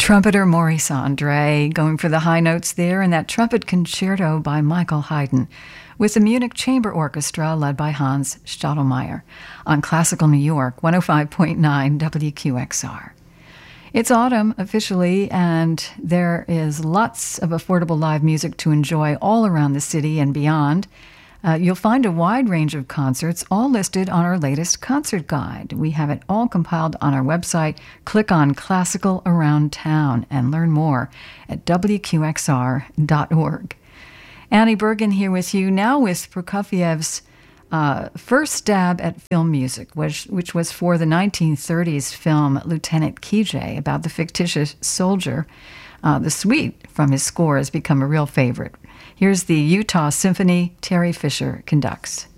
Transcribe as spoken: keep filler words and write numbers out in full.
Trumpeter Maurice Andre going for the high notes there in that trumpet concerto by Michael Haydn with the Munich Chamber Orchestra led by Hans Stadelmeier on Classical New York one oh five point nine W Q X R. It's autumn officially, and there is lots of affordable live music to enjoy all around the city and beyond. Uh, you'll find a wide range of concerts, all listed on our latest concert guide. We have it all compiled on our website. Click on Classical Around Town and learn more at W Q X R dot org. Annie Bergen here with you now with Prokofiev's uh, first stab at film music, which, which was for the nineteen thirties film Lieutenant Kijé about the fictitious soldier. Uh, the suite from his score has become a real favorite. Here's the Utah Symphony. Terry Fisher conducts.